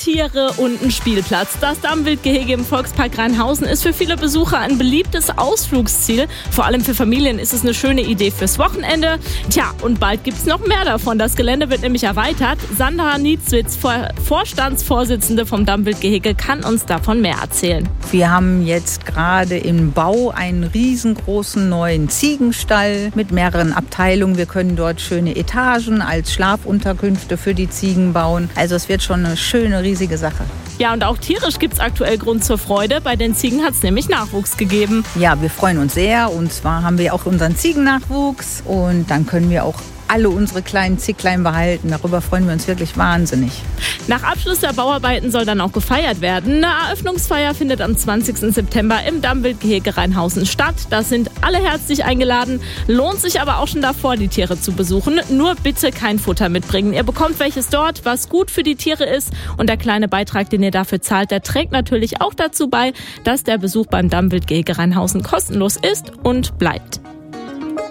Tiere und ein Spielplatz. Das Dammwildgehege im Volkspark Rheinhausen ist für viele Besucher ein beliebtes Ausflugsziel. Vor allem für Familien ist es eine schöne Idee fürs Wochenende. Tja, und bald gibt es noch mehr davon. Das Gelände wird nämlich erweitert. Sandra Nietzwitz, Vorstandsvorsitzende vom Dammwildgehege, kann uns davon mehr erzählen. Wir haben jetzt gerade im Bau einen riesengroßen neuen Ziegenstall mit mehreren Abteilungen. Wir können dort schöne Etagen als Schlafunterkünfte für die Ziegen bauen. Also es wird schon eine schöne, riesige Sache. Ja, und auch tierisch gibt es aktuell Grund zur Freude. Bei den Ziegen hat es nämlich Nachwuchs gegeben. Ja, wir freuen uns sehr. Und zwar haben wir auch unseren Ziegennachwuchs. Und dann können wir auch alle unsere kleinen Zicklein behalten. Darüber freuen wir uns wirklich wahnsinnig. Nach Abschluss der Bauarbeiten soll dann auch gefeiert werden. Eine Eröffnungsfeier findet am 20. September im Dammwildgehege Rheinhausen statt. Da sind alle herzlich eingeladen. Lohnt sich aber auch schon davor, die Tiere zu besuchen. Nur bitte kein Futter mitbringen. Ihr bekommt welches dort, was gut für die Tiere ist. Und der kleine Beitrag, den ihr dafür zahlt, der trägt natürlich auch dazu bei, dass der Besuch beim Dammwildgehege Rheinhausen kostenlos ist und bleibt.